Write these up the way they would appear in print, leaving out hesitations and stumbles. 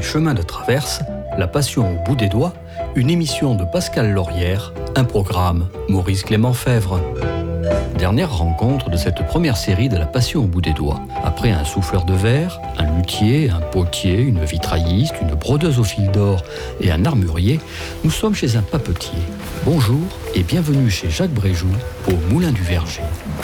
Chemin de traverse, La passion au bout des doigts, une émission de Pascal Laurière, un programme Maurice Clément Fèvre. Dernière rencontre de cette première série de La passion au bout des doigts. Après un souffleur de verre, un luthier, un potier, une vitrailliste, une brodeuse au fil d'or et un armurier, nous sommes chez un papetier. Bonjour et bienvenue chez Jacques Bréjoux, au Moulin du Verger.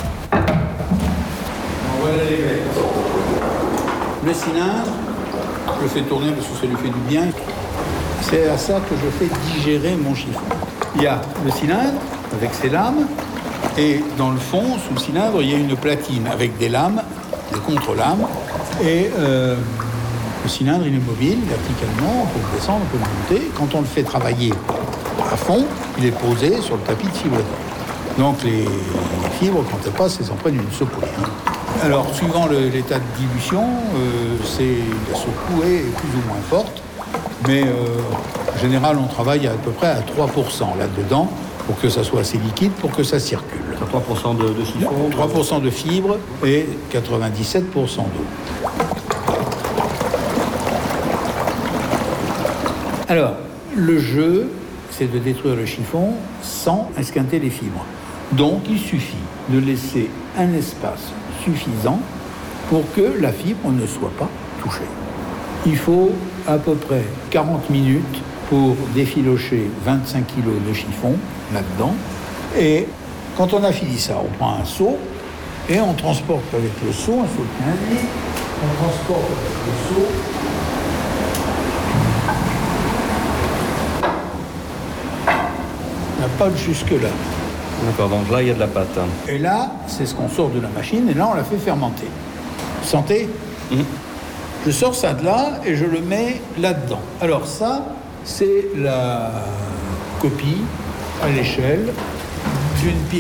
Voilà les clés. Le cylindre, je le fais tourner parce que ça lui fait du bien. C'est à ça que je fais digérer mon chiffon. Il y a le cylindre avec ses lames et dans le fond, sous le cylindre, il y a une platine avec des lames, des contre-lames. Et le cylindre, il est mobile verticalement, on peut le descendre, on peut le monter. Quand on le fait travailler à fond, il est posé sur le tapis de fibre. Donc les fibres, quand elles passent, elles en prennent une secouée. Alors, suivant l'état de dilution, la secouée est plus ou moins forte. Mais en général, on travaille à peu près à 3% là-dedans pour que ça soit assez liquide, pour que ça circule. 3% de chiffon 3% de fibres et 97% d'eau. Alors, le jeu, c'est de détruire le chiffon sans esquinter les fibres. Donc, il suffit de laisser un espace suffisant pour que la fibre ne soit pas touchée. Il faut à peu près 40 minutes pour défilocher 25 kg de chiffon là-dedans. Et quand on a fini ça, on prend un seau et on transporte avec le seau, un seau de 15 litres, on transporte avec le seau la pâte jusque-là. D'accord, donc là, il y a de la pâte. Et là, c'est ce qu'on sort de la machine, et là, on la fait fermenter. Vous sentez ? Je sors ça de là, et je le mets là-dedans. Alors ça, c'est la copie, à l'échelle, d'une pile